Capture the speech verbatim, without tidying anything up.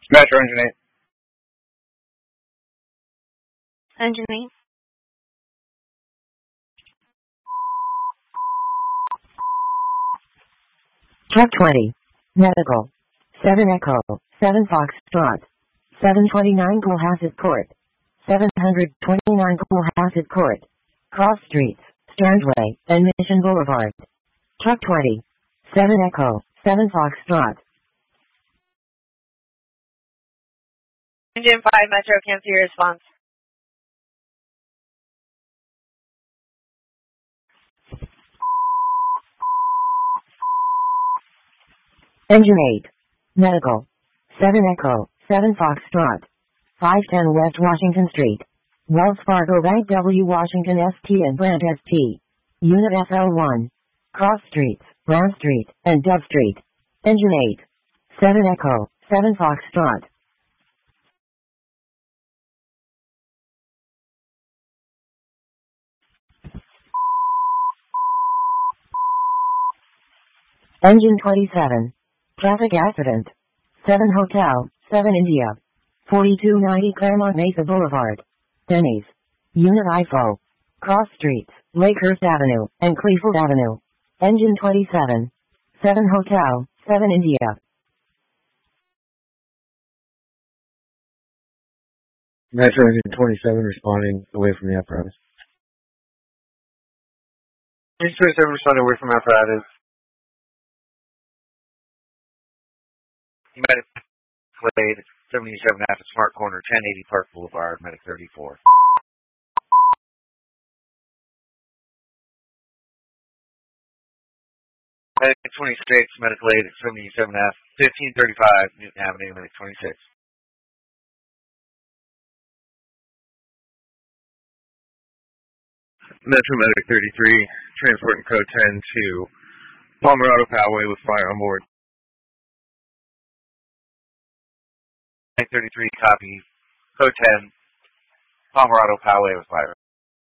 Metro Engine eight. Engine eight. Truck twenty. Medical. seven Echo. seven Foxtrot. seven twenty-nine Cohasset Court. seven twenty-nine Cohasset Court. Cross Streets, Strandway, and Mission Boulevard. Truck twenty. seven Echo. seven Foxtrot. Engine five Metro, can't see your response. Engine eight. Medical. seven Echo. seven Foxtrot. five ten West Washington Street. Wells Fargo Bank W Washington S T and Brant S T. Unit S L one. Cross Streets, Brown Street, and Dove Street. Engine eight. seven Echo. seven Foxtrot. Engine twenty-seven. Traffic accident. seven Hotel, seven India. forty-two ninety Claremont Mesa Boulevard. Denny's. Unit I F O. Cross Streets, Lakehurst Avenue, and Cleveland Avenue. Engine twenty-seven. seven Hotel, seven India. Metro Engine twenty-seven responding away from the apparatus. Engine twenty-seven responding away from apparatus. Medic Glade, seventy-seven after Smart Corner, ten eighty Park Boulevard, Medic thirty-four. Medic twenty-six, Medic Glade, seventy-seven F, fifteen thirty-five Newton Avenue, Medic twenty-six. Metro Medic thirty-three, transporting code ten to Palmer Auto Poway with fire on board. Medic thirty-three, copy. Code ten, Palmer Auto Poway with fire.